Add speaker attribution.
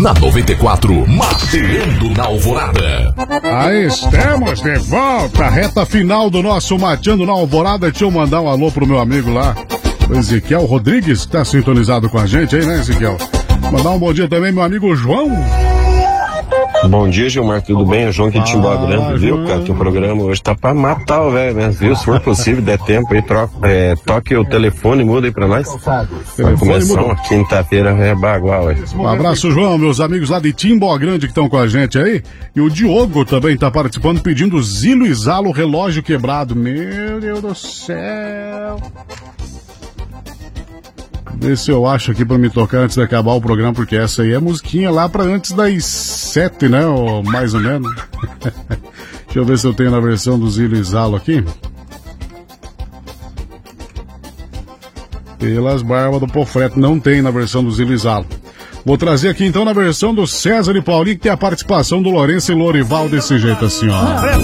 Speaker 1: na 94, Mateando na Alvorada.
Speaker 2: Aí estamos de volta, reta final do nosso Mateando na Alvorada. Deixa eu mandar um alô pro meu amigo lá, o Ezequiel Rodrigues, que tá sintonizado com a gente aí, né, Ezequiel? Mandar um bom dia também, meu amigo João.
Speaker 3: Bom dia, Gilmar, tudo bem? É o João aqui de Timbó Grande, viu, cara? Teu programa hoje tá pra matar o velho, né? Viu? Se for possível, der tempo aí, toque o telefone, muda aí pra nós. Vai começar uma quinta-feira, é bagual aí.
Speaker 2: Um abraço, João, meus amigos lá de Timbó Grande que estão com a gente aí. E o Diogo também tá participando, pedindo Zilo e Zalo, relógio quebrado. Meu Deus do céu. Vê se eu acho aqui pra me tocar antes de acabar o programa, porque essa aí é musiquinha lá pra antes das 7, né? Ou mais ou menos. Deixa eu ver se eu tenho na versão do Zilo e Zalo aqui. Pelas barbas do Pofreto, não tem na versão do Zilo e Zalo. Vou trazer aqui então na versão do César e Paulinho, que tem a participação do Lourenço e Lorival desse jeito assim, ó.